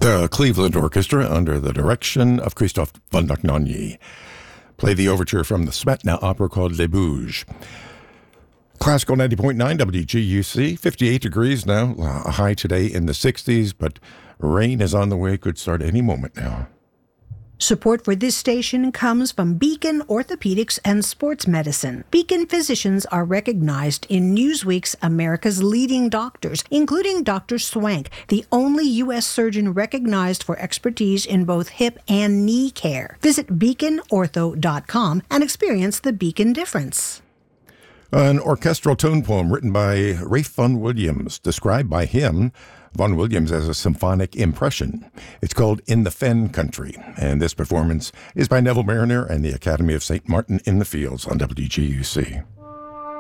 The Cleveland Orchestra, under the direction of Christophe von Dohnanyi, play the overture from the Smetana opera called Les Bouges. Classical 90.9 WGUC, 58 degrees now, a high today in the 60s, but rain is on the way, could start any moment now. Support for this station comes from Beacon Orthopedics and Sports Medicine. Beacon physicians are recognized in Newsweek's America's Leading Doctors, including Dr. Swank, the only U.S. surgeon recognized for expertise in both hip and knee care. Visit beaconortho.com and experience the Beacon difference. An orchestral tone poem written by Ralph Vaughan Williams, described by him, Vaughan Williams, as a symphonic impression. It's called In the Fen Country, and this performance is by Neville Mariner and the Academy of St. Martin in the Fields on WGUC.